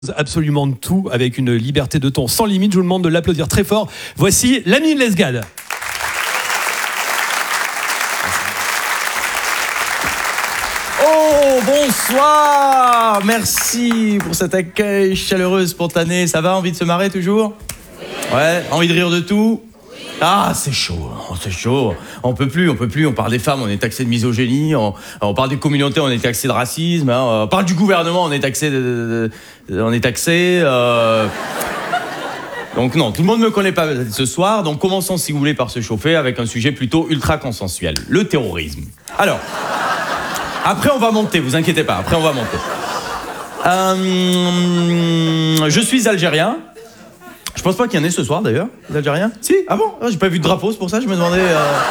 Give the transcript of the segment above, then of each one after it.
absolument de tout avec une liberté de ton sans limite. Je vous demande de l'applaudir très fort. Voici l'ami Lesgade. Oh, bonsoir! Merci pour cet accueil chaleureux, spontané. Ça va, envie de se marrer toujours? Ouais, envie de rire de tout? Ah, c'est chaud, c'est chaud. On peut plus. On parle des femmes, on est taxé de misogynie. On parle des communautés, on est taxé de racisme. On parle du gouvernement, on est taxé Donc non, tout le monde ne me connaît pas ce soir. Donc commençons, si vous voulez, par se chauffer avec un sujet plutôt ultra consensuel. Le terrorisme. Alors, après on va monter, vous inquiétez pas. Après on va monter. Je suis algérien. Je pense pas qu'il y en ait ce soir d'ailleurs, les Algériens. Si? Ah bon? J'ai pas vu de drapeau, c'est pour ça que je me demandais.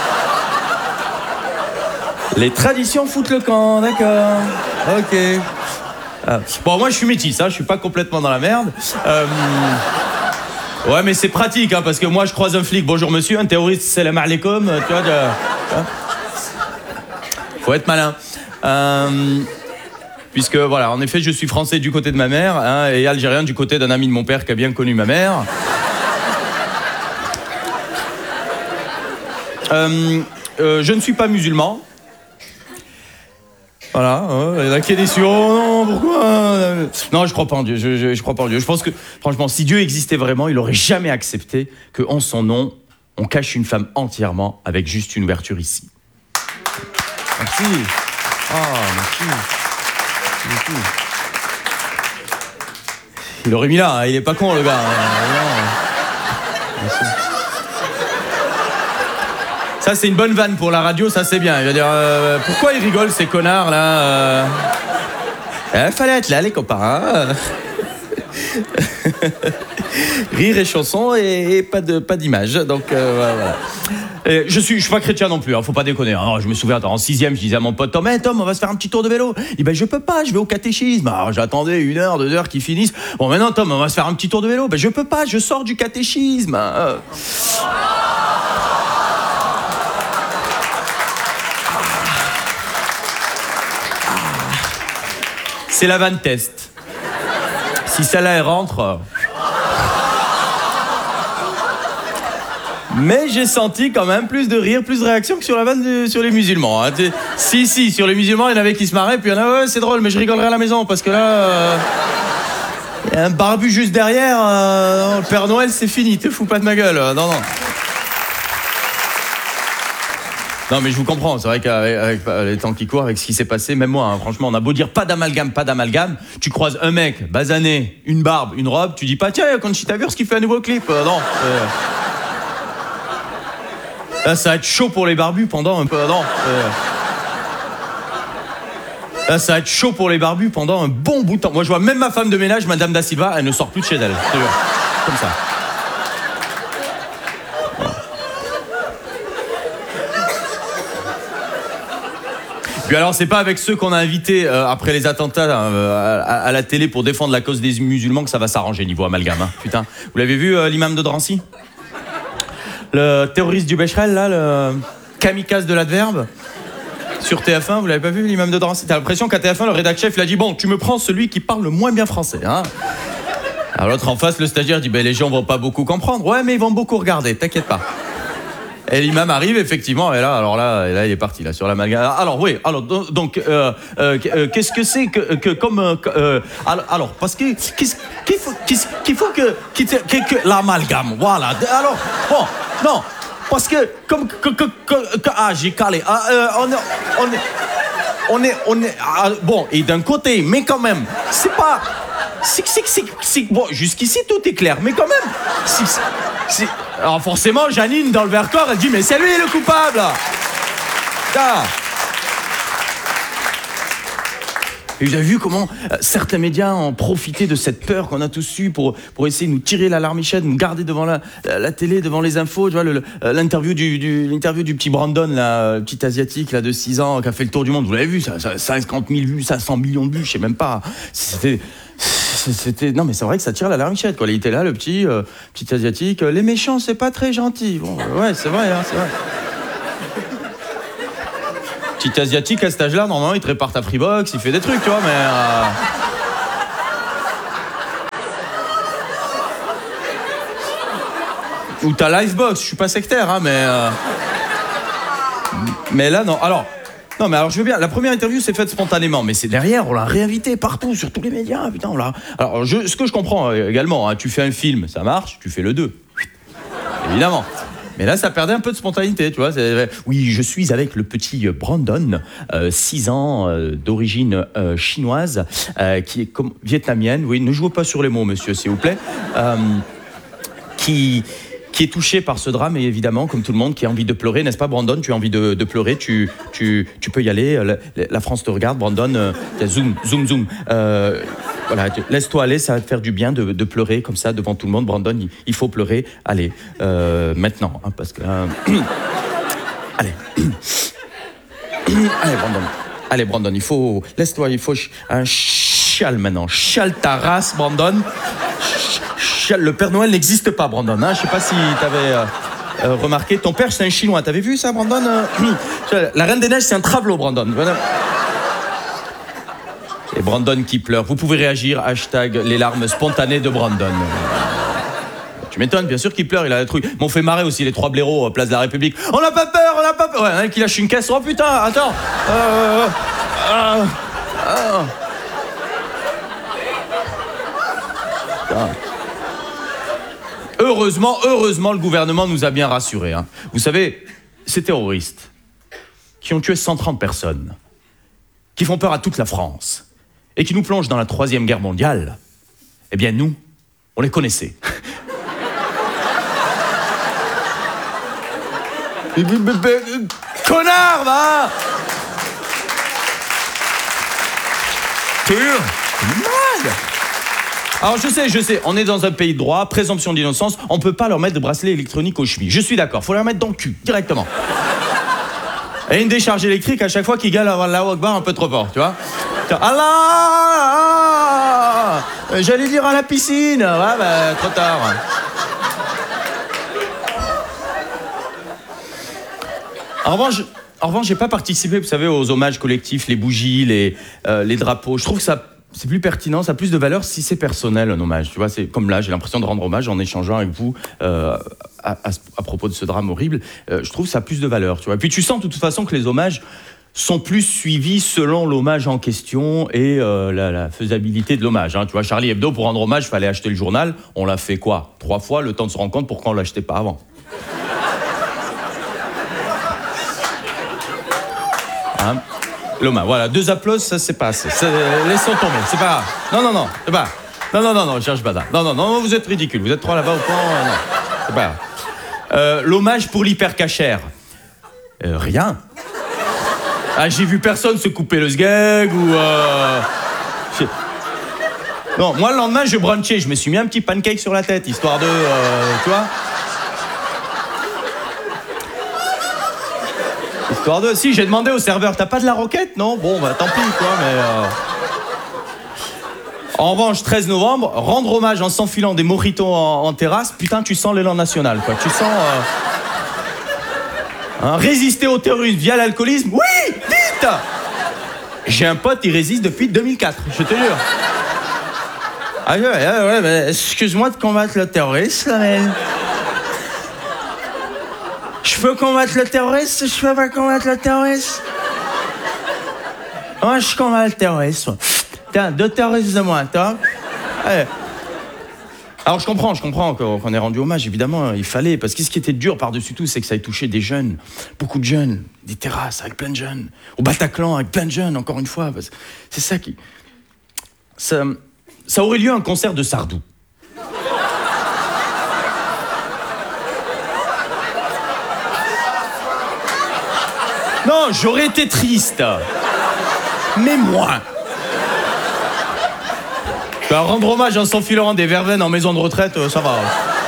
Les traditions foutent le camp, d'accord. Ok. Bon, moi je suis métis, je suis pas complètement dans la merde. Ouais, mais c'est pratique, parce que moi je croise un flic, bonjour monsieur, un terroriste, salam alaikum, tu vois. Faut être malin. Puisque, voilà, en effet, je suis français du côté de ma mère et algérien du côté d'un ami de mon père qui a bien connu ma mère. Je ne suis pas musulman. Voilà, il y en a qui est déçu. Oh non, pourquoi? Non, je crois pas en Dieu, je crois pas en Dieu. Je pense que, franchement, si Dieu existait vraiment, il aurait jamais accepté qu'en son nom, on cache une femme entièrement avec juste une ouverture ici. Merci. Merci. Il aurait mis là, il est pas con le gars. Ça c'est une bonne vanne pour la radio, ça c'est bien. Il va dire pourquoi ils rigolent ces connards là fallait être là les copains. Rire et chanson et pas d'image. Donc voilà. Je suis pas chrétien non plus, faut pas déconner. Je me souviens, en 6e, je disais à mon pote Tom, Tom, on va se faire un petit tour de vélo. Il dit, je peux pas, je vais au catéchisme. Alors j'attendais 1 heure, 2 heures qu'ils finissent. Bon, maintenant, Tom, on va se faire un petit tour de vélo. Je peux pas, je sors du catéchisme. C'est la vanne test. Si celle-là, elle rentre... Mais j'ai senti quand même plus de rire, plus de réaction que sur la vanne sur les musulmans. Si, sur les musulmans, il y en avait qui se marraient, puis il y en a, ouais, c'est drôle, mais je rigolerai à la maison, parce que là, il y a un barbu juste derrière, le Père Noël, c'est fini, te fous pas de ma gueule, non. Non, mais je vous comprends, c'est vrai qu'avec les temps qui courent, avec ce qui s'est passé, même moi, franchement, on a beau dire pas d'amalgame, tu croises un mec, basané, une barbe, une robe, tu dis pas, tiens, Conchita Wurst qui fait un nouveau clip, non. Là, ça va être chaud pour les barbus pendant un peu... Non. Là, ça va être chaud pour les barbus pendant un bon bout de temps. Moi, je vois même ma femme de ménage, Madame Da Silva, elle ne sort plus de chez elle. Comme ça. Voilà. Puis alors, c'est pas avec ceux qu'on a invités après les attentats à la télé pour défendre la cause des musulmans que ça va s'arranger niveau amalgame. Putain. Vous l'avez vu, l'imam de Drancy? Le terroriste du Becherel, là, le kamikaze de l'adverbe, sur TF1, vous l'avez pas vu, l'imam de Drancy? T'as l'impression qu'à TF1, le rédac chef, il a dit, bon, tu me prends celui qui parle le moins bien français, Alors l'autre en face, le stagiaire, dit, les gens vont pas beaucoup comprendre. Ouais, mais ils vont beaucoup regarder, t'inquiète pas. Et l'imam arrive, effectivement, et là, il est parti, là, sur l'amalgame. Alors, oui, donc, qu'est-ce que c'est que comme... alors, parce que... qu'il faut que l'amalgame, voilà. Alors, bon, non, parce que, comme... j'ai calé. On est bon, et d'un côté, mais quand même, c'est pas... Bon, jusqu'ici, tout est clair, mais quand même... Alors forcément, Janine, dans le Vercors, elle dit, mais c'est lui le coupable. Et vous avez vu comment certains médias ont profité de cette peur qu'on a tous eue pour essayer de nous tirer la larmichette, nous garder devant la télé, devant les infos. Tu vois, l'interview du petit Brandon, là, le petit asiatique là, de 6 ans qui a fait le tour du monde. Vous l'avez vu, ça 50 000 vues, 500 millions de vues, je sais même pas. Non, mais c'est vrai que ça tire la larmichette, quoi. Il était là, le petit asiatique. Les méchants, c'est pas très gentil. Bon, ouais, c'est vrai, c'est vrai. Petit asiatique à cet âge-là, normalement, il te répare ta Freebox, il fait des trucs, tu vois, mais... Ou ta Livebox, je suis pas sectaire, hein, mais là, non. Alors, je veux bien. La première interview s'est faite spontanément, mais c'est derrière, on l'a réinvité partout, sur tous les médias, putain, on l'a. Alors, ce que je comprends également, hein, tu fais un film, ça marche, tu fais le 2. Évidemment. Mais là, ça perdait un peu de spontanéité, tu vois. Oui, je suis avec le petit Brandon, 6 ans, d'origine chinoise, qui est vietnamienne. Oui, ne jouez pas sur les mots, monsieur, s'il vous plaît. Qui est touché par ce drame, et évidemment, comme tout le monde, qui a envie de pleurer, n'est-ce pas, Brandon? Tu as envie de pleurer, tu peux y aller. La France te regarde, Brandon. Zoom. Voilà, laisse-toi aller, ça va te faire du bien de pleurer comme ça devant tout le monde. Brandon, il faut pleurer. Allez, maintenant, hein, parce que... Allez. Allez, Brandon, il faut... Laisse-toi, il faut un chiale maintenant. Chiale ta race, Brandon. Le Père Noël n'existe pas, Brandon. Hein, je sais pas si t'avais remarqué. Ton père, c'est un Chinois. T'avais vu ça, Brandon? La Reine des Neiges, c'est un travelot, Brandon. Et Brandon qui pleure. Vous pouvez réagir, hashtag les larmes spontanées de Brandon. Tu m'étonnes, bien sûr qu'il pleure, il a un truc. M'ont fait marrer aussi les 3 blaireaux place de la République. On n'a pas peur. Ouais, qui lâche une caisse. Oh putain, attends. Heureusement, le gouvernement nous a bien rassurés. Hein. Vous savez, ces terroristes qui ont tué 130 personnes, qui font peur à toute la France et qui nous plongent dans la 3e guerre mondiale, eh bien nous, on les connaissait. Connard, va! T'es mal! Alors je sais, on est dans un pays de droit, présomption d'innocence, on peut pas leur mettre de bracelet électronique aux chevilles. Je suis d'accord, faut leur mettre dans le cul, directement. Et une décharge électrique à chaque fois qu'ils gueulent à Allahu Akbar un peu trop fort, tu vois. Allah, j'allais dire à la piscine, ouais, bah, trop tard. En revanche, j'ai pas participé, vous savez, aux hommages collectifs, les bougies, les drapeaux. Je trouve que ça... C'est plus pertinent, ça a plus de valeur si c'est personnel, un hommage. Tu vois, c'est comme là, j'ai l'impression de rendre hommage en échangeant avec vous à propos de ce drame horrible. Je trouve que ça a plus de valeur, tu vois. Et puis tu sens de toute façon que les hommages sont plus suivis selon l'hommage en question et la faisabilité de l'hommage. Hein. Tu vois, Charlie Hebdo, pour rendre hommage, il fallait acheter le journal. On l'a fait quoi? 3 fois, le temps de se rendre compte pourquoi on ne l'achetait pas avant. Hein? L'hommage, voilà, 2 applauses, ça c'est pas assez. Laissons tomber, c'est pas grave. Non, c'est pas grave. Non, je cherche pas ça. Non, vous êtes ridicule. Vous êtes 3 là-bas au fond, non, c'est pas grave. L'hommage pour l'hypercachère. Rien. Ah, j'ai vu personne se couper le sgeg ou... Non, moi le lendemain, je brunchais, je me suis mis un petit pancake sur la tête, histoire de... tu vois. Histoire de... Si, j'ai demandé au serveur, t'as pas de la roquette, non? Bon, bah tant pis, quoi, mais... En revanche, 13 novembre, rendre hommage en s'enfilant des mojitos en terrasse, putain, tu sens l'élan national, quoi. Tu sens... résister au terrorisme via l'alcoolisme, oui, vite! J'ai un pote, il résiste depuis 2004, je te jure. Ah ouais, mais excuse-moi de combattre le terrorisme, mais... Je peux combattre le terrorisme, je peux pas combattre le terrorisme. Moi, je combats le terrorisme. Tiens, 2 terroristes de moins, toi. Allez. Alors, je comprends qu'on ait rendu hommage, évidemment, il fallait. Parce que ce qui était dur par-dessus tout, c'est que ça ait touché des jeunes. Beaucoup de jeunes. Des terrasses avec plein de jeunes. Au Bataclan avec plein de jeunes, encore une fois. C'est ça qui... Ça aurait lieu un concert de Sardou. Non, j'aurais été triste. Mais moins. Rendre hommage en s'enfilant des verveines en maison de retraite, ça va.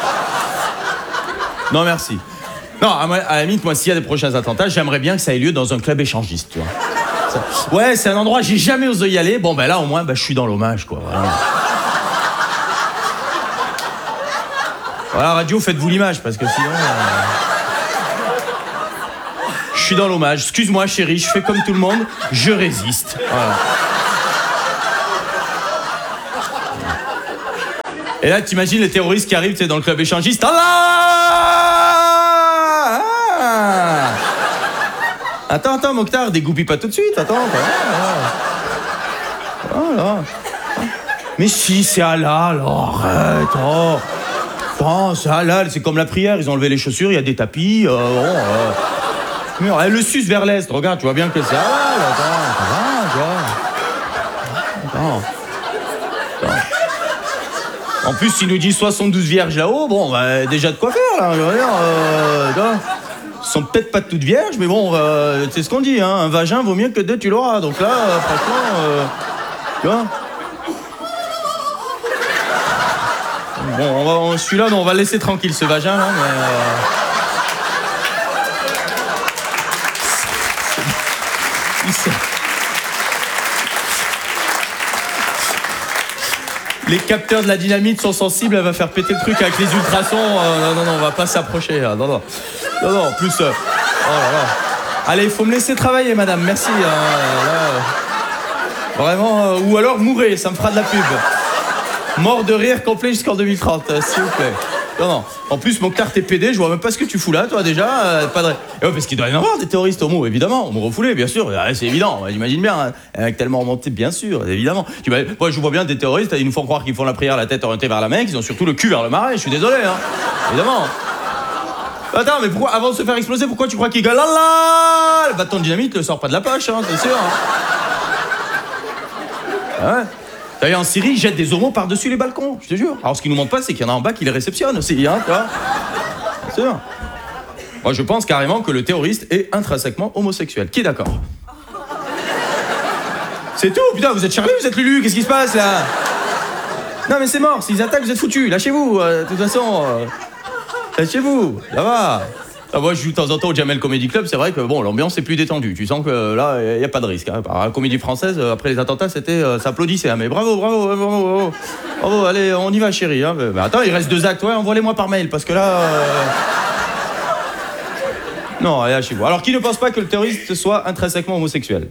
Non, merci. Non, à la limite, moi, s'il y a des prochains attentats, j'aimerais bien que ça ait lieu dans un club échangiste, tu vois. Ouais, c'est un endroit, j'ai jamais osé y aller. Bon, ben là, au moins, je suis dans l'hommage, quoi. Voilà, radio, faites-vous l'image, parce que sinon... Je suis dans l'hommage. Excuse-moi, chérie, je fais comme tout le monde. Je résiste. Voilà. Et là, t'imagines les terroristes qui arrivent, tu sais, dans le club échangiste. Allah ah. Attends, Mokhtar, dégoupille pas tout de suite, attends. Voilà. Mais si, c'est Allah, alors arrête, oh. Oh, c'est Allah, c'est comme la prière, ils ont enlevé les chaussures, il y a des tapis, le sus vers l'est, regarde, tu vois bien que c'est Allah, attends. En plus, s'il nous dit 72 vierges là-haut, bon, bah, déjà de quoi faire, là, je veux dire, ils sont peut-être pas toutes vierges, mais bon, c'est ce qu'on dit, hein, un vagin vaut mieux que deux, tu l'auras, donc là, franchement, tu vois. Bon, celui-là, on va le laisser tranquille, ce vagin, là, mais... Les capteurs de la dynamite sont sensibles, elle va faire péter le truc avec les ultrasons. Non, on va pas s'approcher. Non, en plus... oh là là. Allez, il faut me laisser travailler, madame, merci. Vraiment, ou alors mourrez, ça me fera de la pub. Mort de rire complet jusqu'en 2030, s'il vous plaît. Non. En plus, Mokhtar, t'es pédé, je vois même pas ce que tu fous là, toi, déjà. Pas de... Et ouais, parce qu'il doit y en avoir des terroristes homo, évidemment. Homo refoulés, bien sûr. C'est évident, j'imagine bien. Hein. Avec tellement remonté, bien sûr, évidemment. Moi, je vois bien des terroristes, ils nous font croire qu'ils font la prière, la tête orientée vers la Mecque, ils ont surtout le cul vers le marais, je suis désolé, hein. Évidemment. Attends, mais pourquoi, avant de se faire exploser, pourquoi tu crois qu'il gueule Allah? Le bâton de dynamite le sort pas de la poche, hein, c'est sûr. Hein. Ouais. D'ailleurs, en Syrie, ils jettent des homos par-dessus les balcons, je te jure. Alors, ce qu'ils nous montrent pas, c'est qu'il y en a en bas qui les réceptionnent aussi, hein, tu vois. C'est sûr. Moi, je pense carrément que le terroriste est intrinsèquement homosexuel. Qui est d'accord? C'est tout, putain, vous êtes Charlie, vous êtes Lulu, qu'est-ce qui se passe, là? Non, mais c'est mort, s'ils attaquent, vous êtes foutus, lâchez-vous, de toute façon. Lâchez-vous, ça va. Ah, moi, je joue de temps en temps au Jamel Comedy Club, c'est vrai que bon, l'ambiance est plus détendue. Tu sens que là, il n'y a pas de risque. Hein. La comédie française, après les attentats, ça applaudissait. Hein. Mais bravo. Allez, on y va, chérie. Hein. Mais attends, il reste 2 actes. Ouais, envoie-les-moi par mail, parce que là... Non, allez, chez vous. Alors, qui ne pense pas que le terroriste soit intrinsèquement homosexuel?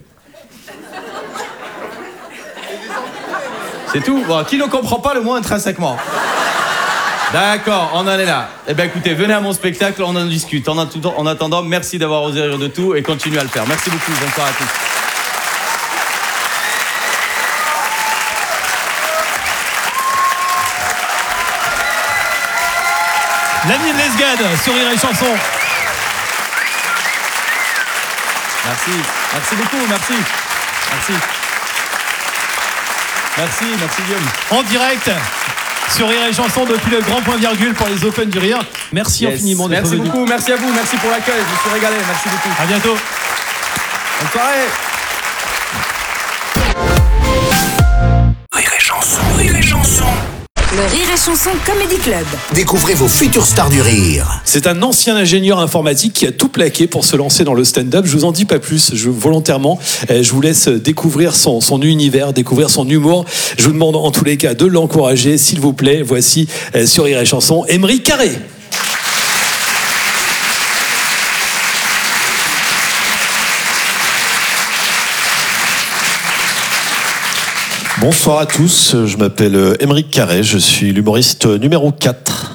C'est tout. Bon, qui ne comprend pas le mot intrinsèquement? D'accord, on en est là. Eh bien, écoutez, venez à mon spectacle, on en discute. En attendant, merci d'avoir osé rire de tout et continuez à le faire. Merci beaucoup, bonne soirée à tous. L'ami de Lesgade, Sourire et Chanson. Merci beaucoup, merci Guillaume. En direct sur Rire et Chanson depuis le grand point virgule pour les Open du Rire. Merci infiniment d'être venu. Merci beaucoup, merci à vous, merci pour l'accueil, je me suis régalé, merci beaucoup. À bientôt. Bonne soirée. Rire et Chanson. Le Rire et Chanson Comedy Club. Découvrez vos futures stars du rire. C'est un ancien ingénieur informatique qui a tout plaqué pour se lancer dans le stand-up. Je vous en dis pas plus, volontairement. Je vous laisse découvrir son univers, découvrir son humour. Je vous demande en tous les cas de l'encourager, s'il vous plaît. Voici sur Rire et Chanson, Aymeric Carré. Bonsoir à tous, je m'appelle Aymeric Carré, je suis l'humoriste numéro 4.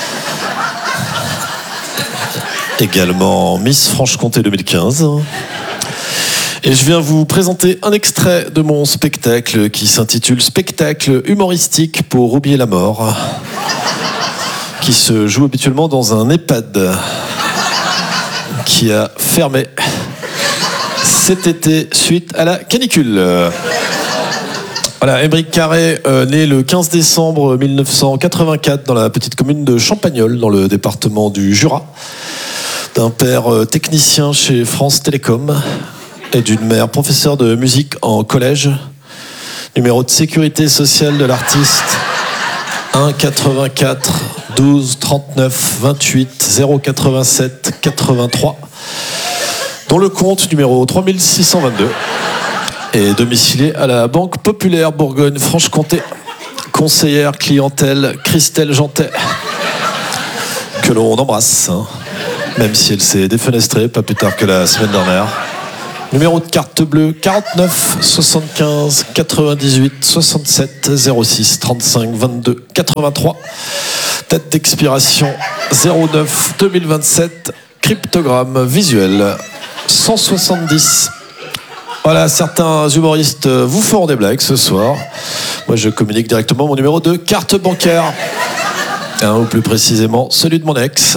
Également Miss Franche-Comté 2015. Et je viens vous présenter un extrait de mon spectacle qui s'intitule Spectacle humoristique pour oublier la mort, qui se joue habituellement dans un EHPAD qui a fermé cet été suite à la canicule. Voilà, Aymeric Carré, né le 15 décembre 1984 dans la petite commune de Champagnole, dans le département du Jura, d'un père technicien chez France Télécom et d'une mère professeure de musique en collège. Numéro de sécurité sociale de l'artiste 1 84 12 39 28 087 83, dont le compte numéro 3622. Et domicilié à la Banque Populaire Bourgogne-Franche-Comté. Conseillère clientèle Christelle Jantet, que l'on embrasse, hein, même si elle s'est défenestrée pas plus tard que la semaine dernière. Numéro de carte bleue 49 75 98 67 06 35 22 83. Date d'expiration 09 2027. Cryptogramme visuel 170. Voilà, certains humoristes vous feront des blagues ce soir. Moi, je communique directement mon numéro de carte bancaire. Ou plus précisément, celui de mon ex.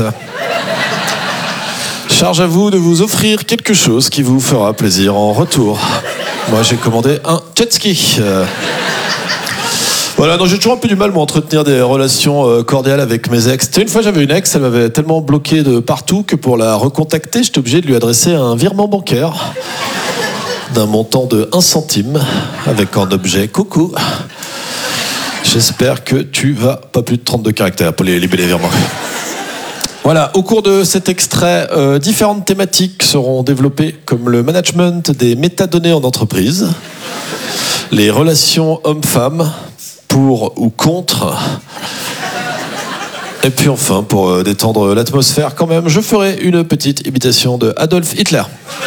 Charge à vous de vous offrir quelque chose qui vous fera plaisir en retour. Moi, j'ai commandé un jet ski. Voilà, non, j'ai toujours un peu du mal à entretenir des relations cordiales avec mes ex. Une fois, j'avais une ex, elle m'avait tellement bloqué de partout que pour la recontacter, j'étais obligé de lui adresser un virement bancaire d'un montant de 1 centime avec en objet « Coucou ». J'espère que tu vas pas plus de 32 caractères pour les libérer virements. Voilà, au cours de cet extrait, différentes thématiques seront développées comme le management des métadonnées en entreprise, les relations hommes-femmes, pour ou contre, et puis enfin, pour détendre l'atmosphère quand même, je ferai une petite imitation de Adolf Hitler.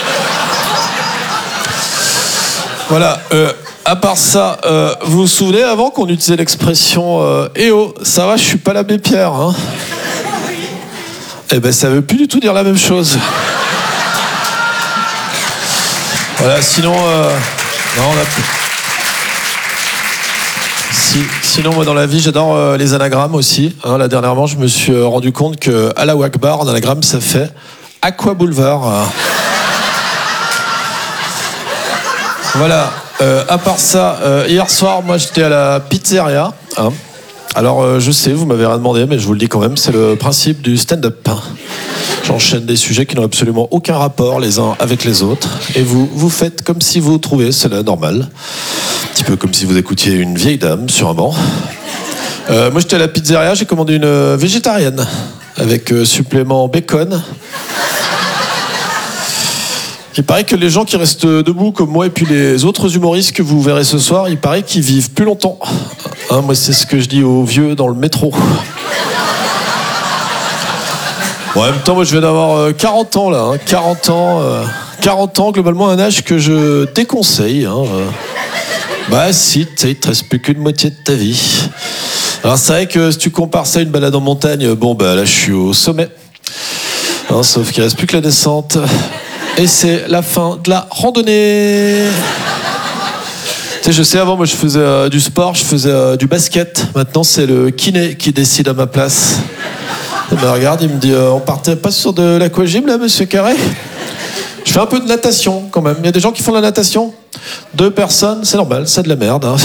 Voilà, à part ça, vous vous souvenez avant qu'on utilisait l'expression « Eh oh, ça va, je suis pas l'abbé Pierre, hein ?» Eh ben, ça veut plus du tout dire la même chose. Voilà, sinon, non, sinon, moi, dans la vie, j'adore les anagrammes aussi. Hein, là, dernièrement, je me suis rendu compte que Allahu Akbar, en anagramme, ça fait Aqua Boulevard. Voilà. À part ça, hier soir, moi, j'étais à la pizzeria. Hein. Alors, je sais, vous m'avez rien demandé, mais je vous le dis quand même, c'est le principe du stand-up. J'enchaîne des sujets qui n'ont absolument aucun rapport les uns avec les autres. Et vous faites comme si vous trouvez cela normal. Un petit peu comme si vous écoutiez une vieille dame sur un banc. Moi, j'étais à la pizzeria, j'ai commandé une végétarienne avec supplément bacon. Il paraît que les gens qui restent debout comme moi et puis les autres humoristes que vous verrez ce soir, il paraît qu'ils vivent plus longtemps. Hein, moi, c'est ce que je dis aux vieux dans le métro. Bon, en même temps, moi, je viens d'avoir 40 ans, là. Hein, 40 ans, globalement, un âge que je déconseille. Hein, Bah, si, tu sais, il te reste plus qu'une moitié de ta vie. Alors, c'est vrai que si tu compares ça à une balade en montagne, bon, bah là, je suis au sommet. Hein, sauf qu'il reste plus que la descente. Et c'est la fin de la randonnée. Tu sais, je sais, avant, moi, je faisais du sport, je faisais du basket. Maintenant, c'est le kiné qui décide à ma place. Et ben, regarde, il me dit, on partait pas sur de l'aquagym, là, monsieur Carré? Je fais un peu de natation, quand même. Il y a des gens qui font de la natation. 2 personnes, c'est normal, c'est de la merde. Hein.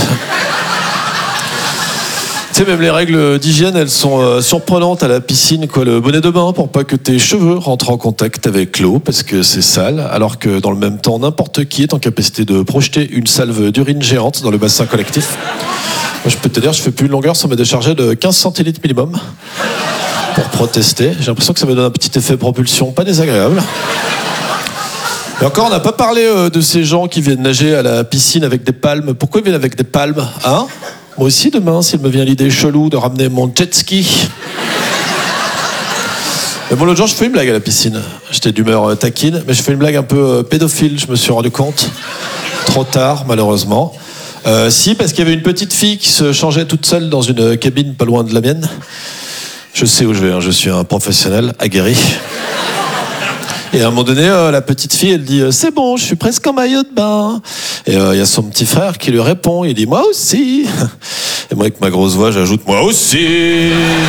Tu sais, même les règles d'hygiène, elles sont surprenantes à la piscine, quoi. Le bonnet de bain pour pas que tes cheveux rentrent en contact avec l'eau, parce que c'est sale, alors que dans le même temps, n'importe qui est en capacité de projeter une salve d'urine géante dans le bassin collectif. Moi, je peux te dire, je fais plus une longueur sans me décharger de 15 centilitres minimum pour protester. J'ai l'impression que ça me donne un petit effet propulsion pas désagréable. Et encore, on n'a pas parlé de ces gens qui viennent nager à la piscine avec des palmes. Pourquoi ils viennent avec des palmes, hein? Moi aussi, demain, s'il me vient l'idée chelou de ramener mon jet ski. Mais bon, l'autre jour, je fais une blague à la piscine. J'étais d'humeur taquine, mais je fais une blague un peu pédophile, je me suis rendu compte. Trop tard, malheureusement. Si, parce qu'il y avait une petite fille qui se changeait toute seule dans une cabine pas loin de la mienne. Je sais où je vais, hein, je suis un professionnel aguerri. Et à un moment donné, la petite fille, elle dit « C'est bon, je suis presque en maillot de bain ». Et il y a son petit frère qui lui répond, il dit « Moi aussi ». Et moi, avec ma grosse voix, j'ajoute « Moi aussi ».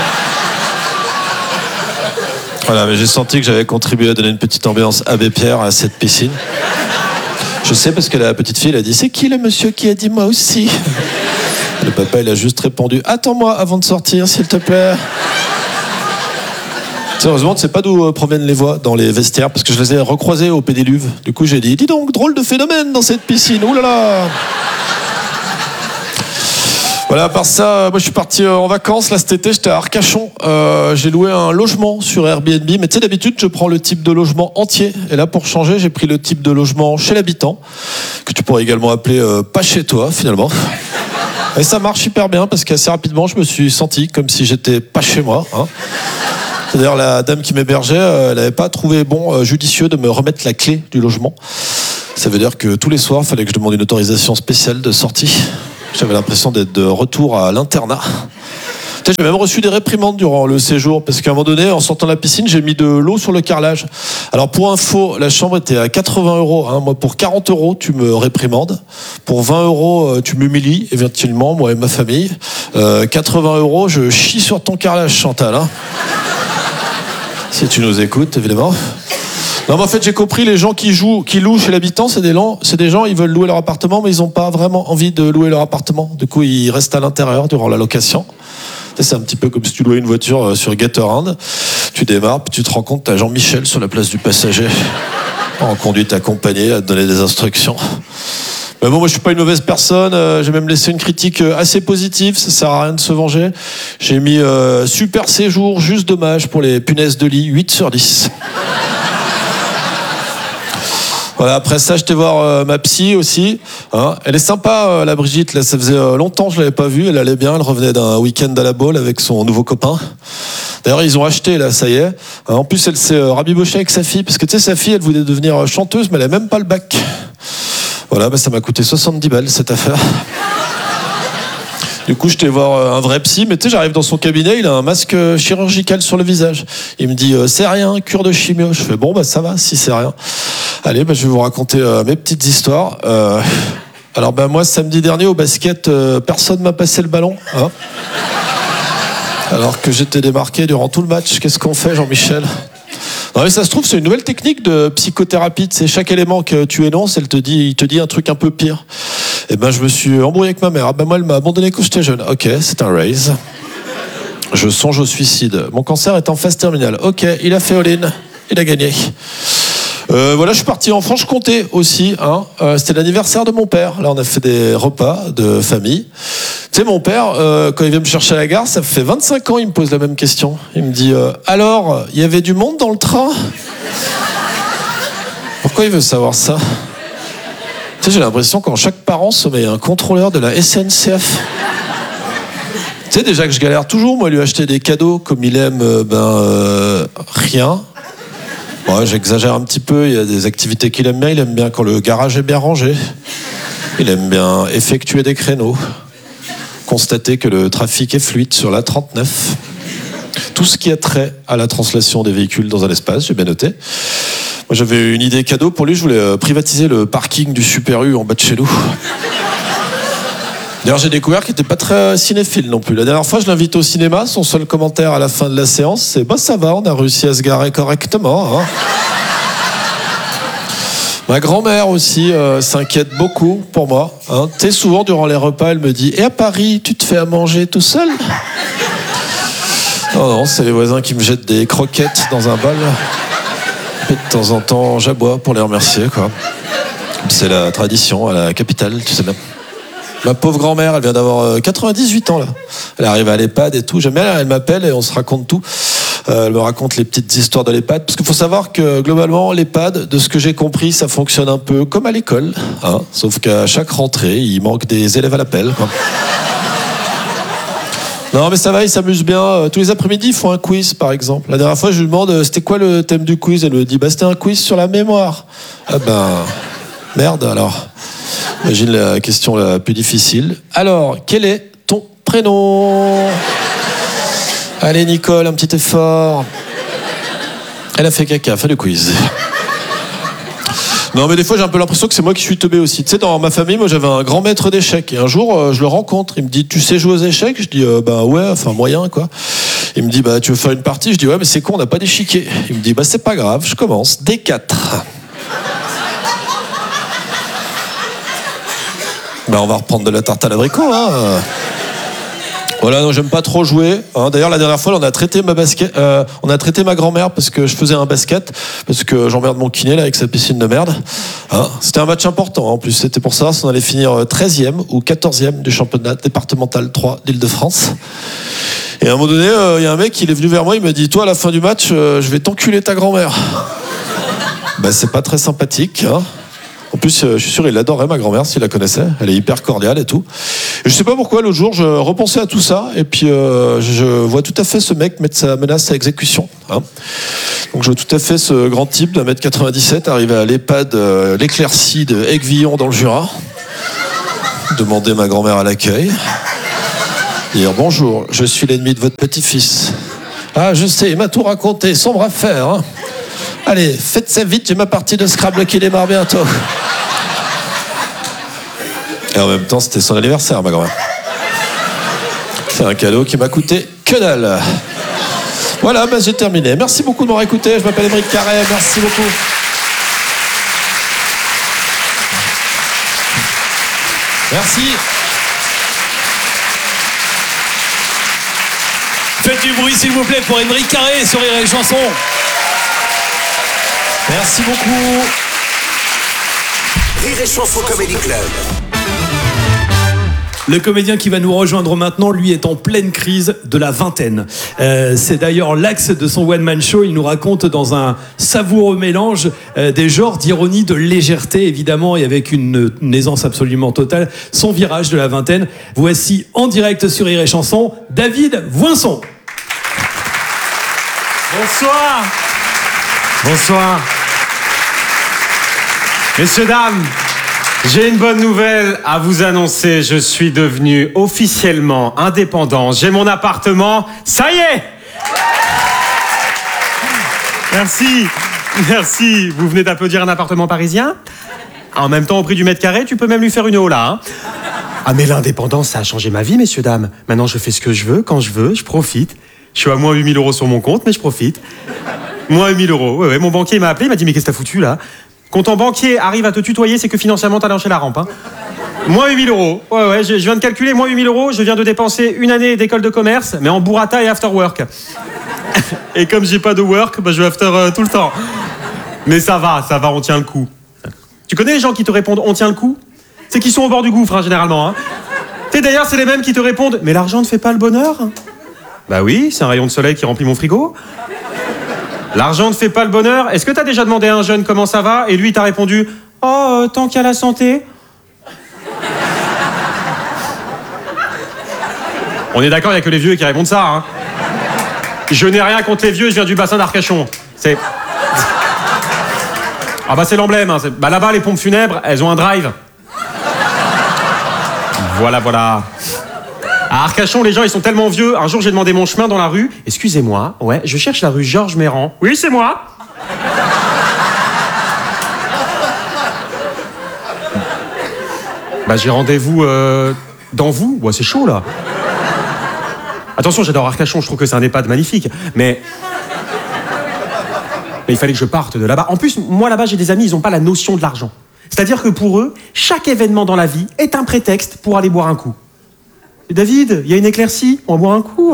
Voilà, mais j'ai senti que j'avais contribué à donner une petite ambiance Abbé Pierre à cette piscine. Je sais parce que la petite fille, elle a dit « C'est qui le monsieur qui a dit « Moi aussi » Le papa, il a juste répondu « Attends-moi avant de sortir, s'il te plaît ». Heureusement, tu sais pas d'où proviennent les voix dans les vestiaires, parce que je les ai recroisées au pédiluve. Du coup, j'ai dit, dis donc, drôle de phénomène dans cette piscine, ouh là là. Voilà, à part ça, moi je suis parti en vacances, là cet été, j'étais à Arcachon. J'ai loué un logement sur Airbnb, mais tu sais, d'habitude, je prends le type de logement entier. Et là, pour changer, j'ai pris le type de logement chez l'habitant, que tu pourrais également appeler pas chez toi, finalement. Et ça marche hyper bien, parce qu'assez rapidement, je me suis senti comme si j'étais pas chez moi, hein. D'ailleurs, la dame qui m'hébergeait, elle n'avait pas trouvé judicieux de me remettre la clé du logement. Ça veut dire que tous les soirs, il fallait que je demande une autorisation spéciale de sortie. J'avais l'impression d'être de retour à l'internat. Tu sais, j'ai même reçu des réprimandes durant le séjour, parce qu'à un moment donné, en sortant de la piscine, j'ai mis de l'eau sur le carrelage. Alors pour info, la chambre était à 80 €. Hein. Moi, pour 40 €, tu me réprimandes. Pour 20 €, tu m'humilies, éventuellement, moi et ma famille. 80 €, je chie sur ton carrelage, Chantal. Hein. Si tu nous écoutes, évidemment. Non, mais en fait, j'ai compris, les gens qui louent chez l'habitant, c'est des gens, ils veulent louer leur appartement, mais ils n'ont pas vraiment envie de louer leur appartement. Du coup, ils restent à l'intérieur durant la location. C'est un petit peu comme si tu louais une voiture sur Gatorand. Tu démarres, puis tu te rends compte, t'as Jean-Michel sur la place du passager, en conduite accompagnée, à te donner des instructions. Mais bon, moi je suis pas une mauvaise personne, j'ai même laissé une critique assez positive, ça sert à rien de se venger. J'ai mis super séjour, juste dommage pour les punaises de lit, 8 sur 10. Voilà, après ça, j'étais voir ma psy aussi. Hein. Elle est sympa, la Brigitte. Là, ça faisait longtemps que je l'avais pas vue. Elle allait bien. Elle revenait d'un week-end à la Baule avec son nouveau copain. D'ailleurs, ils ont acheté, là, ça y est. En plus, elle s'est rabibochée avec sa fille. Parce que, tu sais, sa fille, elle voulait devenir chanteuse, mais elle a même pas le bac. Voilà, bah, ça m'a coûté 70 balles, cette affaire. Du coup, j'étais voir un vrai psy, mais tu sais, j'arrive dans son cabinet, il a un masque chirurgical sur le visage. Il me dit, c'est rien, cure de chimio. Je fais, bon, bah ça va, si c'est rien. Allez, bah, je vais vous raconter mes petites histoires. Alors, bah, moi, samedi dernier, au basket, personne m'a passé le ballon. Hein, alors que j'étais démarqué durant tout le match. Qu'est-ce qu'on fait, Jean-Michel ? Non, mais ça se trouve, c'est une nouvelle technique de psychothérapie. C'est chaque élément que tu énonces, il te dit un truc un peu pire. Et ben, je me suis embrouillé avec ma mère. Ah ben, moi, elle m'a abandonné quand j'étais jeune. Ok, c'est un raise. Je songe au suicide. Mon cancer est en phase terminale. Ok, il a fait all-in. Il a gagné. Voilà, je suis parti en Franche-Comté aussi. Hein. C'était l'anniversaire de mon père. Là, on a fait des repas de famille. Tu sais, mon père, quand il vient me chercher à la gare, ça fait 25 ans, il me pose la même question. Il me dit, alors, il y avait du monde dans le train ? Pourquoi il veut savoir ça ? Tu sais, j'ai l'impression qu'en chaque parent se met un contrôleur de la SNCF. Tu sais, déjà que je galère toujours, moi, lui acheter des cadeaux comme il aime, rien. Ouais, j'exagère un petit peu, il y a des activités qu'il aime bien. Il aime bien quand le garage est bien rangé. Il aime bien effectuer des créneaux. Constater que le trafic est fluide sur la 39. Tout ce qui a trait à la translation des véhicules dans un espace, j'ai bien noté. Moi, j'avais une idée cadeau pour lui, je voulais privatiser le parking du Super U en bas de chez nous. D'ailleurs, j'ai découvert qu'il n'était pas très cinéphile non plus. La dernière fois, je l'invite au cinéma. Son seul commentaire à la fin de la séance, c'est « Bah ça va, on a réussi à se garer correctement. Hein. » Ma grand-mère aussi s'inquiète beaucoup pour moi. Hein. Tu sais, souvent, durant les repas, elle me dit « Et à Paris, tu te fais à manger tout seul ?» Non, c'est les voisins qui me jettent des croquettes dans un bol. Et de temps en temps, j'aboie pour les remercier, quoi. C'est la tradition à la capitale, tu sais bien. Ma pauvre grand-mère, elle vient d'avoir 98 ans, là. Elle arrive à l'EHPAD et tout. J'aime bien, elle m'appelle et on se raconte tout. Elle me raconte les petites histoires de l'EHPAD. Parce qu'il faut savoir que, globalement, l'EHPAD, de ce que j'ai compris, ça fonctionne un peu comme à l'école. Hein, sauf qu'à chaque rentrée, il manque des élèves à l'appel, quoi. Non, mais ça va, ils s'amusent bien. Tous les après-midi, ils font un quiz, par exemple. La dernière fois, je lui demande, c'était quoi le thème du quiz ? Elle me dit, c'était un quiz sur la mémoire. Ah ben, merde, alors. Imagine la question la plus difficile. Alors, quel est ton prénom ? Allez, Nicole, un petit effort. Elle a fait caca, fais le quiz. Non, mais des fois, j'ai un peu l'impression que c'est moi qui suis teubé aussi. Tu sais, dans ma famille, moi, j'avais un grand maître d'échecs. Et un jour, je le rencontre. Il me dit, tu sais jouer aux échecs ? Je dis, ouais, enfin, moyen, quoi. Il me dit, tu veux faire une partie ? Je dis, ouais, mais c'est con, on n'a pas d'échiquier. Il me dit, c'est pas grave, je commence. D4. On va reprendre de la tarte à l'abricot, hein. Voilà, non, j'aime pas trop jouer. Hein. D'ailleurs, la dernière fois, on a traité ma grand-mère parce que je faisais un basket, parce que j'emmerde mon kiné là avec sa piscine de merde. Hein. C'était un match important. En plus, c'était pour savoir si on allait finir 13e ou 14e du championnat départemental 3 d'Île-de-France. Et à un moment donné, il y a un mec, il est venu vers moi, il m'a dit, toi, à la fin du match, je vais t'enculer ta grand-mère. C'est pas très sympathique. Hein. En plus, je suis sûr, il adorait ma grand-mère s'il la connaissait. Elle est hyper cordiale et tout. Et je sais pas pourquoi, l'autre jour, je repensais à tout ça. Et puis, je vois tout à fait ce mec mettre sa menace à exécution. Hein. Donc, je vois tout à fait ce grand type d'1m97 arriver à l'EHPAD l'Éclaircie de Aiguillon dans le Jura. Demander ma grand-mère à l'accueil. Dire bonjour, je suis l'ennemi de votre petit-fils. Ah, je sais, il m'a tout raconté, sombre affaire. Hein. Allez, faites ça vite, j'ai ma partie de Scrabble qui démarre bientôt. Et en même temps, c'était son anniversaire, ma grand-mère. C'est un cadeau qui m'a coûté que dalle. Voilà, j'ai terminé. Merci beaucoup de m'avoir écouté. Je m'appelle Émeric Carré. Merci beaucoup. Merci. Faites du bruit, s'il vous plaît, pour Émeric Carré sur Rire et Chanson. Merci beaucoup. Rire et Chanson Comedy Club. Le comédien qui va nous rejoindre maintenant, lui, est en pleine crise de la vingtaine. C'est d'ailleurs l'axe de son one-man show. Il nous raconte dans un savoureux mélange des genres d'ironie, de légèreté, évidemment, et avec une aisance absolument totale, son virage de la vingtaine. Voici en direct sur Rire et Chanson, David Voinson. Bonsoir. Bonsoir. Messieurs, dames, j'ai une bonne nouvelle à vous annoncer. Je suis devenu officiellement indépendant. J'ai mon appartement. Ça y est! Merci. Merci. Vous venez d'applaudir un appartement parisien? En même temps, au prix du mètre carré, tu peux même lui faire une hola. Hein. Ah, mais l'indépendance, ça a changé ma vie, messieurs, dames. Maintenant, je fais ce que je veux, quand je veux, je profite. Je suis à moins 8 000 € sur mon compte, mais je profite. Moins 8 000 €. Ouais, mon banquier m'a appelé, il m'a dit, mais qu'est-ce que t'as foutu, là? Quand ton banquier arrive à te tutoyer, c'est que financièrement, t'as lâché la rampe. Hein. Moins 8 000 €. Ouais, je viens de calculer, moins 8 000 €. Je viens de dépenser une année d'école de commerce, mais en burrata et after work. Et comme j'ai pas de work, bah, je vais after tout le temps. Mais ça va, on tient le coup. Tu connais les gens qui te répondent « on tient le coup » ? C'est qu'ils sont au bord du gouffre, hein, généralement. Hein. Tu sais, d'ailleurs, c'est les mêmes qui te répondent « mais l'argent ne fait pas le bonheur ?» Bah oui, c'est un rayon de soleil qui remplit mon frigo. L'argent ne fait pas le bonheur. Est-ce que t'as déjà demandé à un jeune comment ça va et lui t'a répondu « oh, tant qu'il y a la santé ». On est d'accord, il n'y a que les vieux qui répondent ça. Hein. Je n'ai rien contre les vieux, je viens du bassin d'Arcachon. C'est... Ah bah c'est l'emblème. Hein. Bah là-bas, les pompes funèbres, elles ont un drive. Voilà. À Arcachon, les gens, ils sont tellement vieux. Un jour, j'ai demandé mon chemin dans la rue. Excusez-moi, ouais, je cherche la rue Georges Méran. Oui, c'est moi. Bah, j'ai rendez-vous dans vous. Ouais, c'est chaud, là. Attention, j'adore Arcachon, je trouve que c'est un EHPAD magnifique. Mais il fallait que je parte de là-bas. En plus, moi, là-bas, j'ai des amis, ils n'ont pas la notion de l'argent. C'est-à-dire que pour eux, chaque événement dans la vie est un prétexte pour aller boire un coup. David, il y a une éclaircie, on va boire un coup.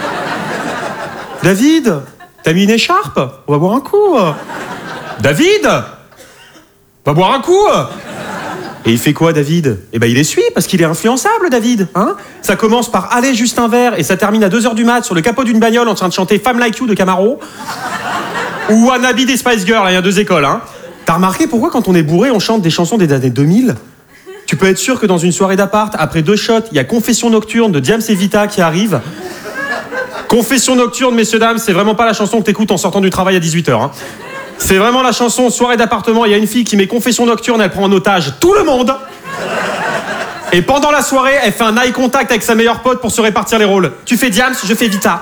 David, t'as mis une écharpe, on va boire un coup. David, on va boire un coup. Et il fait quoi, David? Eh ben, il essuie, parce qu'il est influençable, David. Hein, ça commence par aller juste un verre, et ça termine à 2h du mat sur le capot d'une bagnole en train de chanter Femme Like You de Camaro. Ou Wannabe des Spice Girls, il y a 2 écoles. Hein. T'as remarqué pourquoi, quand on est bourré, on chante des chansons des années 2000? Tu peux être sûr que dans une soirée d'appart, après 2 shots, il y a Confession Nocturne de Diams et Vita qui arrive. Confession Nocturne, messieurs, dames, c'est vraiment pas la chanson que t'écoutes en sortant du travail à 18h. Hein. C'est vraiment la chanson soirée d'appartement, il y a une fille qui met Confession Nocturne, elle prend en otage tout le monde. Et pendant la soirée, elle fait un eye contact avec sa meilleure pote pour se répartir les rôles. Tu fais Diams, je fais Vita.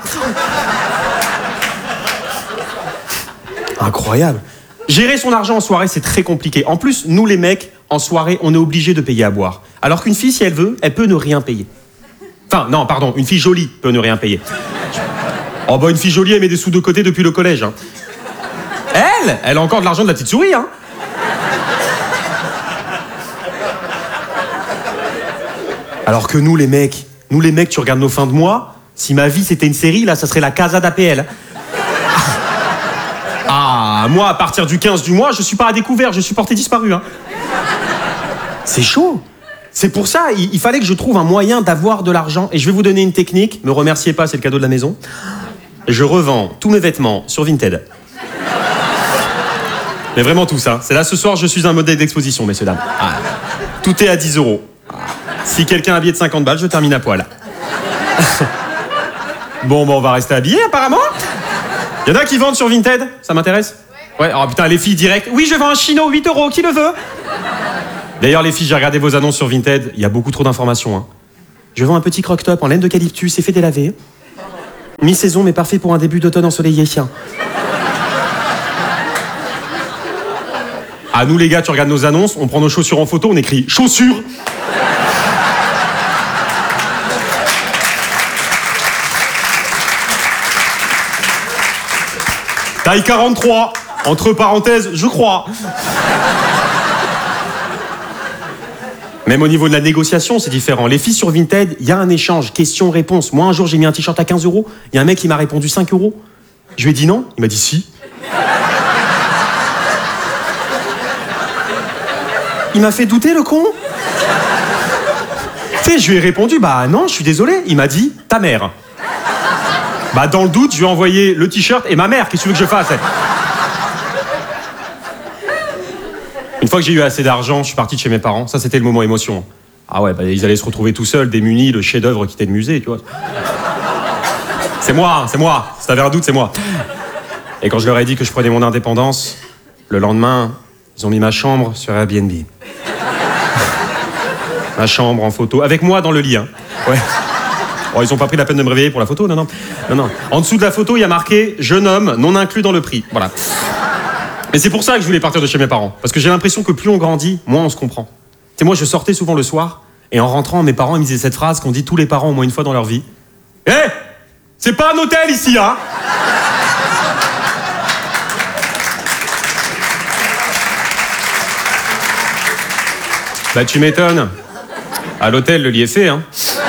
Incroyable. Gérer son argent en soirée, c'est très compliqué. En plus, nous les mecs, en soirée, on est obligé de payer à boire. Alors qu'une fille, si elle veut, elle peut ne rien payer. Enfin, non, pardon, une fille jolie peut ne rien payer. Oh bah une fille jolie, elle met des sous de côté depuis le collège. Hein. Elle a encore de l'argent de la petite souris. Hein. Alors que nous les mecs, tu regardes nos fins de mois, si ma vie c'était une série, là, ça serait la Casa d'APL. Ah, moi, à partir du 15 du mois, je suis pas à découvert, je suis porté disparu. Hein. C'est chaud. C'est pour ça, il fallait que je trouve un moyen d'avoir de l'argent. Et je vais vous donner une technique. Me remerciez pas, c'est le cadeau de la maison. Je revends tous mes vêtements sur Vinted. Mais vraiment tous, hein. C'est là, ce soir, je suis un modèle d'exposition, messieurs, dames. Ah. Tout est à 10 €. Si quelqu'un a un billet de 50 balles, je termine à poil. Bon, on va rester habillés, apparemment. Il y en a qui vendent sur Vinted, ça m'intéresse? Ouais, oh putain, les filles direct. Oui, je vends un chino, 8 €, qui le veut? D'ailleurs, les filles, j'ai regardé vos annonces sur Vinted, il y a beaucoup trop d'informations, hein. Je vends un petit croque-top en laine d'eucalyptus et fait délavé. Mi-saison, mais parfait pour un début d'automne ensoleillé. Ah, nous, les gars, tu regardes nos annonces, on prend nos chaussures en photo, on écrit « chaussures ». Taille 43, entre parenthèses, je crois. Même au niveau de la négociation, c'est différent. Les filles sur Vinted, il y a un échange, question-réponse. Moi, un jour, j'ai mis un t-shirt à 15 €. Il y a un mec qui m'a répondu 5 €. Je lui ai dit non. Il m'a dit si. Il m'a fait douter, le con. Tu sais, je lui ai répondu, bah non, je suis désolé. Il m'a dit, ta mère. Bah dans le doute, je lui ai envoyé le t-shirt et ma mère. Qu'est-ce que tu veux que je fasse? Une fois que j'ai eu assez d'argent, je suis parti de chez mes parents. Ça, c'était le moment émotion. Ah ouais, bah, ils allaient se retrouver tout seuls, démunis, le chef-d'œuvre qui était le musée, tu vois. C'est moi. Si t'avais un doute, c'est moi. Et quand je leur ai dit que je prenais mon indépendance, le lendemain, ils ont mis ma chambre sur Airbnb. Ma chambre en photo, avec moi dans le lit, hein. Ouais. Oh, ils ont pas pris la peine de me réveiller pour la photo, non. En dessous de la photo, il y a marqué « Jeune homme, non inclus dans le prix ». Voilà. Mais c'est pour ça que je voulais partir de chez mes parents. Parce que j'ai l'impression que plus on grandit, moins on se comprend. Tu sais, moi, je sortais souvent le soir, et en rentrant, mes parents ils me disaient cette phrase qu'ont dit tous les parents au moins une fois dans leur vie. « Hé, c'est pas un hôtel ici, hein !» Bah, tu m'étonnes. À l'hôtel, le lit est fait, hein.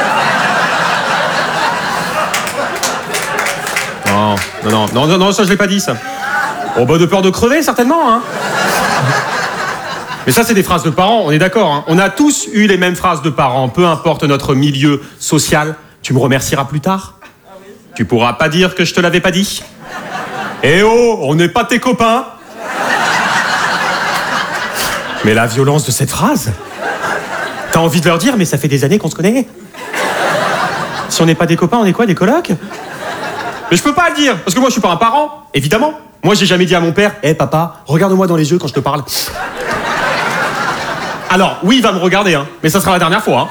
Non, ça, je l'ai pas dit, ça. Oh, bah, de peur de crever, certainement, hein. Mais ça, c'est des phrases de parents, on est d'accord, hein. On a tous eu les mêmes phrases de parents, peu importe notre milieu social. Tu me remercieras plus tard. Tu pourras pas dire que je te l'avais pas dit. Eh oh, on n'est pas tes copains. Mais la violence de cette phrase, t'as envie de leur dire, mais ça fait des années qu'on se connaît. Si on n'est pas des copains, on est quoi, des colocs? Mais je peux pas le dire, parce que moi je suis pas un parent, évidemment. Moi j'ai jamais dit à mon père, hé papa, regarde-moi dans les yeux quand je te parle. Alors, oui, il va me regarder, hein, mais ça sera la dernière fois. Hein.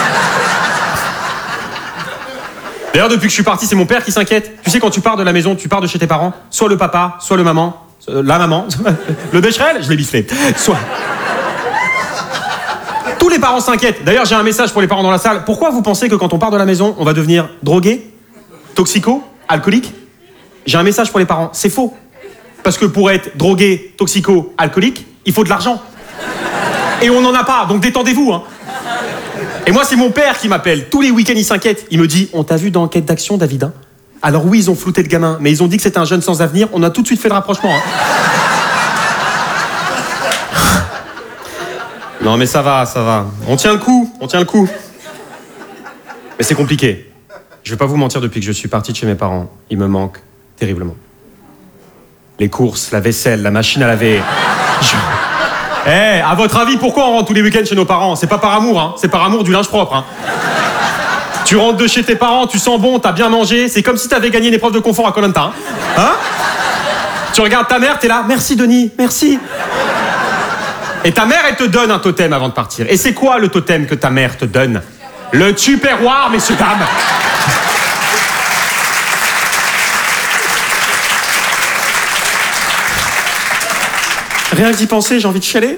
D'ailleurs, depuis que je suis parti, c'est mon père qui s'inquiète. Tu sais, quand tu pars de la maison, tu pars de chez tes parents, soit le papa, soit le maman, la maman, le Becherel, je l'ai bifflé, soit... Tous les parents s'inquiètent. D'ailleurs, j'ai un message pour les parents dans la salle. Pourquoi vous pensez que quand on part de la maison, on va devenir drogué, toxico, alcoolique? J'ai un message pour les parents. C'est faux. Parce que pour être drogué, toxico, alcoolique, il faut de l'argent. Et on n'en a pas, donc détendez-vous. Hein. Et moi, c'est mon père qui m'appelle. Tous les week-ends, il s'inquiète. Il me dit, on t'a vu dans Enquête d'action, David, hein? Alors oui, ils ont flouté le gamin, mais ils ont dit que c'était un jeune sans avenir. On a tout de suite fait le rapprochement. Hein. Non, mais ça va. On tient le coup. Mais c'est compliqué. Je vais pas vous mentir, depuis que je suis parti de chez mes parents, il me manque terriblement. Les courses, la vaisselle, la machine à laver. À votre avis, pourquoi on rentre tous les week-ends chez nos parents? C'est pas par amour, hein. C'est par amour du linge propre, hein. Tu rentres de chez tes parents, tu sens bon, t'as bien mangé. C'est comme si t'avais gagné une épreuve de confort à Koh-Lanta, hein. Tu regardes ta mère, t'es là, merci Denis, merci. Et ta mère, elle te donne un totem avant de partir. Et c'est quoi le totem que ta mère te donne? Le tupperware, messieurs, dames. Rien que d'y penser, j'ai envie de chialer.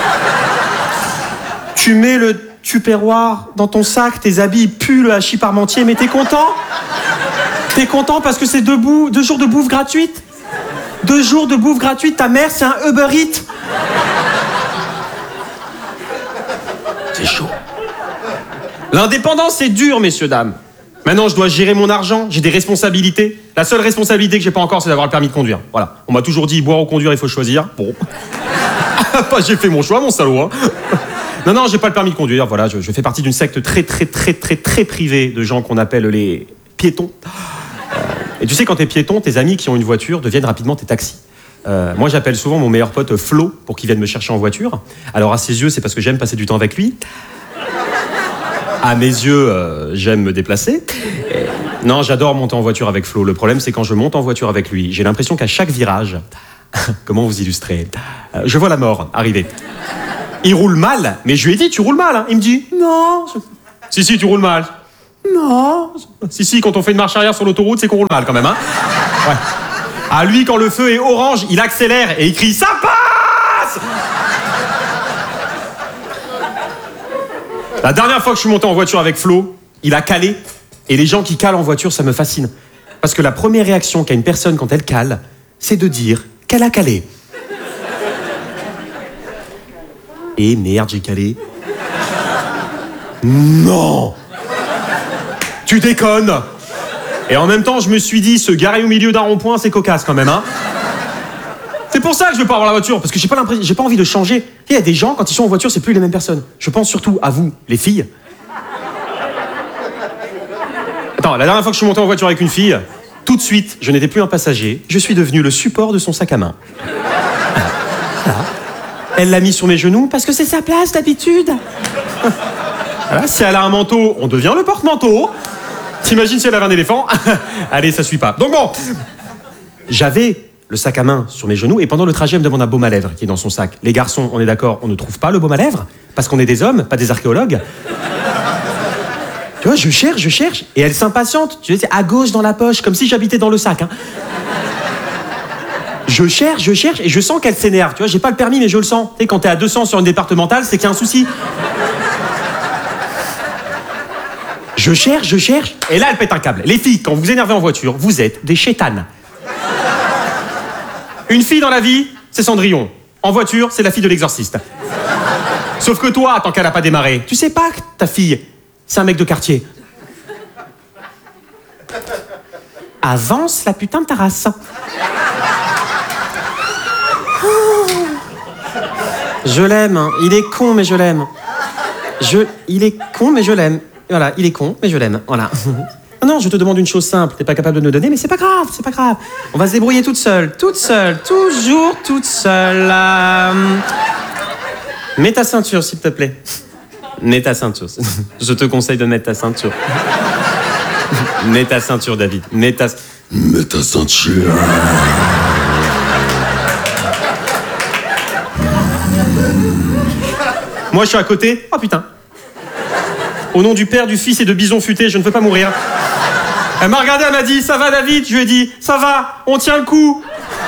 Tu mets le tupperware dans ton sac, tes habits puent le hachis parmentier, mais t'es content? T'es content parce que c'est 2 jours de bouffe gratuite? 2 jours de bouffe gratuite, ta mère, c'est un Uber Eats. C'est chaud. L'indépendance, c'est dur, messieurs, dames. Maintenant, je dois gérer mon argent, j'ai des responsabilités. La seule responsabilité que j'ai pas encore, c'est d'avoir le permis de conduire. Voilà. On m'a toujours dit, boire ou conduire, il faut choisir. Bon. J'ai fait mon choix, mon salaud. Hein. Non, j'ai pas le permis de conduire. Voilà, je fais partie d'une secte très privée de gens qu'on appelle les piétons. Et tu sais, quand t'es piéton, tes amis qui ont une voiture deviennent rapidement tes taxis. Moi, j'appelle souvent mon meilleur pote Flo pour qu'il vienne me chercher en voiture. Alors, à ses yeux, c'est parce que j'aime passer du temps avec lui. À mes yeux, j'aime me déplacer. Non, j'adore monter en voiture avec Flo. Le problème, c'est quand je monte en voiture avec lui, j'ai l'impression qu'à chaque virage... Comment vous illustrer ? Je vois la mort arriver. Il roule mal, mais je lui ai dit, tu roules mal. Hein. Il me dit, non. Si, tu roules mal. Non. Si, quand on fait une marche arrière sur l'autoroute, c'est qu'on roule mal quand même. Hein. Ouais. Ah, lui, quand le feu est orange, il accélère et il crie, ça passe ! La dernière fois que je suis monté en voiture avec Flo, il a calé. Et les gens qui calent en voiture, ça me fascine. Parce que la première réaction qu'a une personne quand elle cale, c'est de dire qu'elle a calé. Et merde, j'ai calé. Non! Tu déconnes! Et en même temps, je me suis dit, se garer au milieu d'un rond-point, c'est cocasse quand même, hein? C'est pour ça que je veux pas avoir la voiture, parce que j'ai pas envie de changer. Il y a des gens, quand ils sont en voiture, c'est plus les mêmes personnes. Je pense surtout à vous, les filles. Attends, la dernière fois que je suis monté en voiture avec une fille, tout de suite, je n'étais plus un passager, je suis devenu le support de son sac à main. Voilà. Elle l'a mis sur mes genoux parce que c'est sa place d'habitude. Voilà. Si elle a un manteau, on devient le porte-manteau. T'imagines si elle avait un éléphant? Allez, ça suit pas. Donc bon, j'avais le sac à main sur mes genoux et pendant le trajet, elle me demande un baume à lèvres qui est dans son sac. Les garçons, on est d'accord, on ne trouve pas le baume à lèvres parce qu'on est des hommes, pas des archéologues. Tu vois, je cherche, et elle s'impatiente. Tu sais, à gauche dans la poche, comme si j'habitais dans le sac. Hein. Je cherche, et je sens qu'elle s'énerve. Tu vois, j'ai pas le permis, mais je le sens. Tu sais, quand t'es à 200 sur une départementale, c'est qu'il y a un souci. Je cherche, et là, elle pète un câble. Les filles, quand vous énervez en voiture, vous êtes des chétanes. Une fille dans la vie, c'est Cendrillon. En voiture, c'est la fille de l'exorciste. Sauf que toi, tant qu'elle a pas démarré, tu sais pas que ta fille... C'est un mec de quartier. Avance la putain de ta race. Oh. Je l'aime. Hein. Il est con, mais je l'aime. Il est con, mais je l'aime. Voilà, il est con, mais je l'aime. Voilà. Non, je te demande une chose simple. T'es pas capable de me donner, mais c'est pas grave, c'est pas grave. On va se débrouiller toute seule, toujours toute seule. Mets ta ceinture, s'il te plaît. Mets ta ceinture. Je te conseille de mettre ta ceinture. Mets ta ceinture, David. Mets ta ceinture. Moi, je suis à côté. Oh putain. Au nom du Père, du Fils et de Bison Futé, je ne veux pas mourir. Elle m'a regardé, elle m'a dit, ça va, David? Je lui ai dit, ça va, on tient le coup.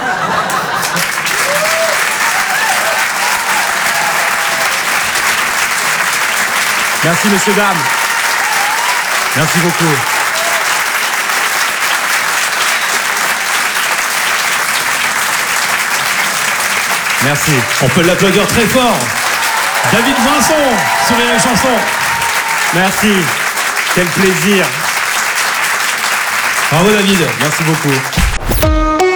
Merci, messieurs, dames. Merci beaucoup. Merci. On peut l'applaudir très fort. David Vincent sur les chansons. Merci. Quel plaisir. Bravo, David. Merci beaucoup.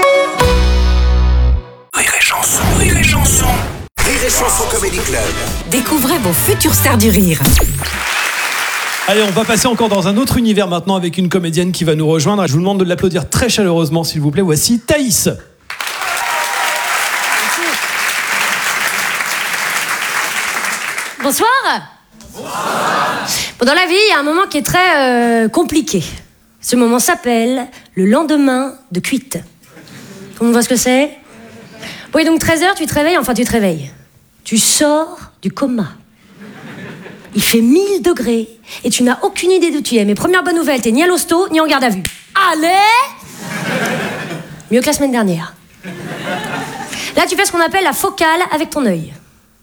Rire et chanson. Rire et chanson. Rire et chanson Comedy Club. Découvrez vos futures stars du rire. Allez, on va passer encore dans un autre univers maintenant avec une comédienne qui va nous rejoindre. Je vous demande de l'applaudir très chaleureusement, s'il vous plaît. Voici Thaïs. Bonsoir. Bon, dans la vie, il y a un moment qui est très compliqué. Ce moment s'appelle le lendemain de cuite. Tout le monde voit ce que c'est? Oui, donc 13h, tu te réveilles. Tu sors du coma. Il fait 1000 degrés et tu n'as aucune idée d'où tu es. Mais première bonne nouvelle, t'es ni à l'hosto, ni en garde à vue. Allez! Mieux que la semaine dernière. Là, tu fais ce qu'on appelle la focale avec ton œil.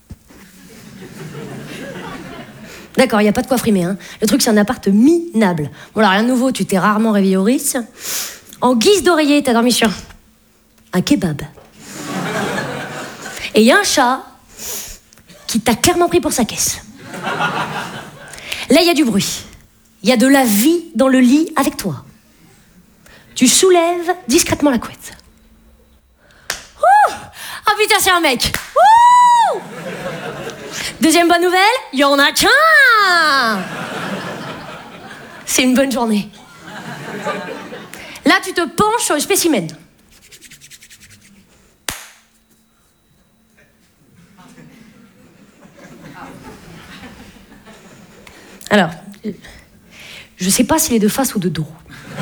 D'accord, il n'y a pas de quoi frimer. Hein. Le truc, c'est un appart minable. Bon, alors, rien de nouveau, tu t'es rarement réveillé au Ritz. En guise d'oreiller, t'as dormi sur un kebab. Et il y a un chat qui t'a clairement pris pour sa caisse. Là, il y a du bruit. Il y a de la vie dans le lit avec toi. Tu soulèves discrètement la couette. Ouh! Ah putain, c'est un mec. Ouh! Deuxième bonne nouvelle, il y en a qu'un. C'est une bonne journée. Là, tu te penches sur le spécimen. Alors, je sais pas s'il est de face ou de dos.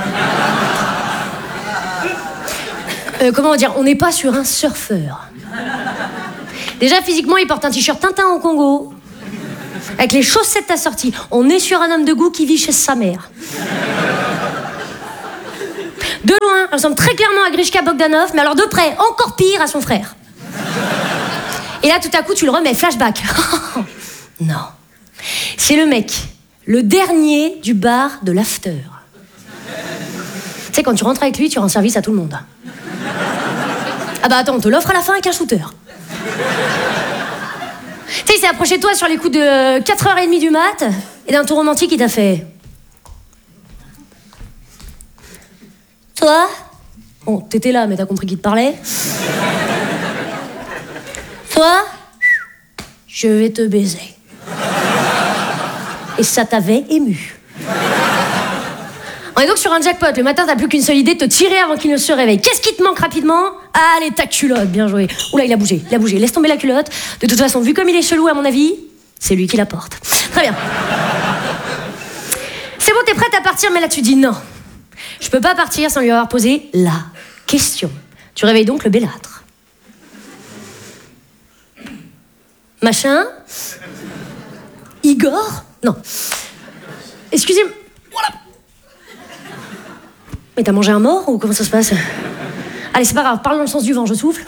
Comment dire, on n'est pas sur un surfeur. Déjà, physiquement, il porte un t-shirt Tintin au Congo, avec les chaussettes assorties. On est sur un homme de goût qui vit chez sa mère. De loin, il ressemble très clairement à Grishka Bogdanov, mais alors de près, encore pire, à son frère. Et là, tout à coup, tu le remets, flashback. Non. C'est le mec, le dernier du bar de l'after. Tu sais, quand tu rentres avec lui, tu rends service à tout le monde. Ah bah attends, on te l'offre à la fin avec un shooter. Tu sais, il s'est approché de toi sur les coups de 4h30 du mat, et d'un tour romantique, il t'a fait... Toi? Bon, t'étais là, mais t'as compris qu'il te parlait. Toi? Je vais te baiser. Et ça t'avait ému. On est donc sur un jackpot. Le matin, t'as plus qu'une seule idée, te tirer avant qu'il ne se réveille. Qu'est-ce qui te manque rapidement? Allez, ta culotte, bien joué. Oula, il a bougé. Laisse tomber la culotte. De toute façon, vu comme il est chelou, à mon avis, c'est lui qui la porte. Très bien. C'est bon, t'es prête à partir, mais là, tu dis non. Je peux pas partir sans lui avoir posé la question. Tu réveilles donc le bellâtre. Machin? Igor? Non. Excusez-moi. Voilà. Mais t'as mangé un mort ou comment ça se passe? Allez, c'est pas grave, parle dans le sens du vent, je souffle.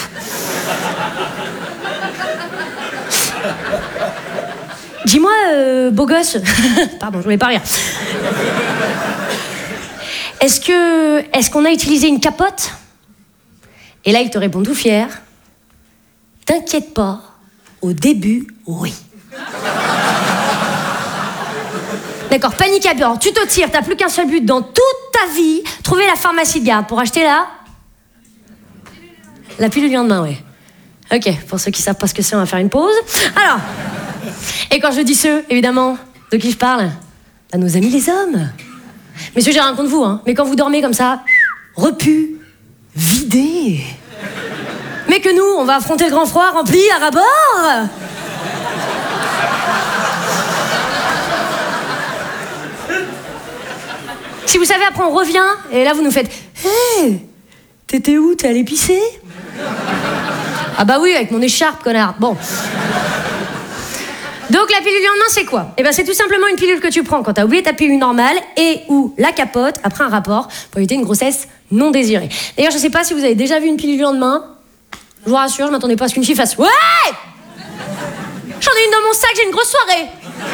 Dis-moi, beau gosse. Pardon, je voulais pas rire. Est-ce qu'on a utilisé une capote? Et là, il te répond tout fier. T'inquiète pas, au début, oui. D'accord, panique à bord, tu te tires, t'as plus qu'un seul but dans toute ta vie, trouver la pharmacie de garde pour acheter la pilule du lendemain, ouais. Ok, pour ceux qui savent pas ce que c'est, on va faire une pause. Alors, et quand je dis ceux, évidemment, de qui je parle? À nos amis les hommes. Messieurs, j'ai rien contre vous, hein, mais quand vous dormez comme ça, repu, vidé, mais que nous, on va affronter le grand froid rempli à ras-bord. Si vous savez, après on revient, et là vous nous faites « Hé, t'étais où? T'es allé pisser ?» Ah bah oui, avec mon écharpe, connard. Bon. Donc la pilule du lendemain, c'est quoi? Eh ben c'est tout simplement une pilule que tu prends quand t'as oublié ta pilule normale et ou la capote après un rapport pour éviter une grossesse non désirée. D'ailleurs, je sais pas si vous avez déjà vu une pilule du lendemain. Je vous rassure, je m'attendais pas à ce qu'une fille fasse « Ouais! J'en ai une dans mon sac, j'ai une grosse soirée !»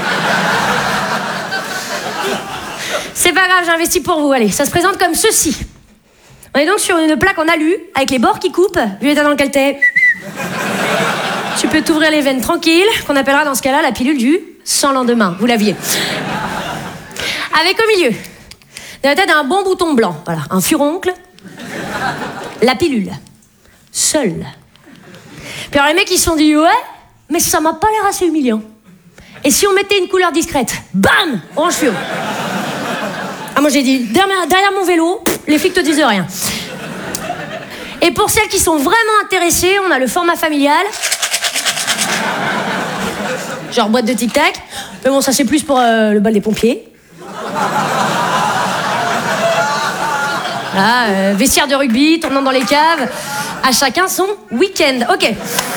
C'est pas grave, j'ai investi pour vous. Allez, ça se présente comme ceci. On est donc sur une plaque en alu, avec les bords qui coupent, vu l'état dans lequel t'es. Tu peux t'ouvrir les veines tranquille, qu'on appellera dans ce cas-là la pilule du sans lendemain. Vous l'aviez. Avec au milieu, de la tête d'un bon bouton blanc, voilà, un furoncle, la pilule, seule. Puis alors les mecs ils se sont dit, ouais, mais ça m'a pas l'air assez humiliant. Et si on mettait une couleur discrète, bam, orange fluo. Ah, moi j'ai dit, derrière mon vélo, les flics te disent rien. Et pour celles qui sont vraiment intéressées, on a le format familial. Genre boîte de tic-tac. Mais bon, ça c'est plus pour le bal des pompiers. Voilà, vestiaire de rugby, tournant dans les caves. À chacun son week-end. Ok.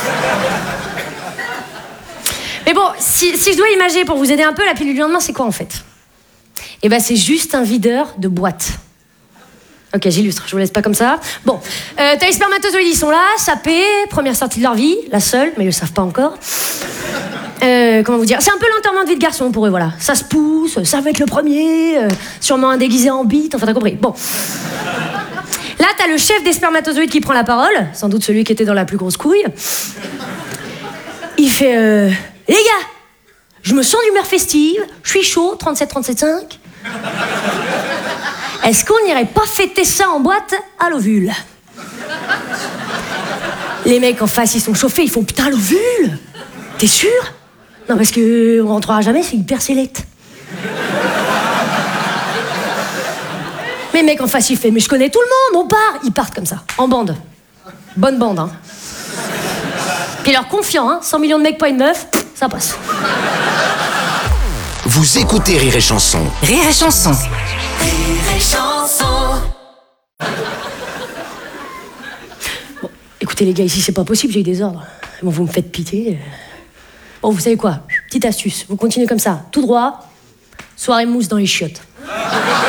Mais bon, si je dois imager pour vous aider un peu, la pilule du lendemain, c'est quoi en fait? Eh ben, c'est juste un videur de boîte. Ok, j'illustre, je vous laisse pas comme ça. Bon, t'as les spermatozoïdes, ils sont là, sapés, première sortie de leur vie, la seule, mais ils le savent pas encore. Comment vous dire? C'est un peu l'enterrement de vie de garçon pour eux, voilà. Ça se pousse, ça va être le premier, sûrement un déguisé en bite, enfin t'as compris. Bon. Là, t'as le chef des spermatozoïdes qui prend la parole, sans doute celui qui était dans la plus grosse couille. Il fait les gars, je me sens d'humeur festive, je suis chaud, 37-37,5. Est-ce qu'on n'irait pas fêter ça en boîte à l'ovule? Les mecs en face, ils sont chauffés, ils font putain, l'ovule? T'es sûr? Non, parce que on rentrera jamais, c'est hyper sélect. Mais les mecs en face, ils font mais je connais tout le monde, on part. Ils partent comme ça, en bande. Bonne bande, hein. Puis leur confiant, hein, 100 millions de mecs, pas une meuf, ça passe. Vous écoutez Rire et Chanson. Rire et chanson. Écoutez les gars, ici c'est pas possible, j'ai eu des ordres. Bon, vous me faites pitié. Bon, vous savez quoi? Petite astuce, vous continuez comme ça, tout droit, soirée mousse dans les chiottes.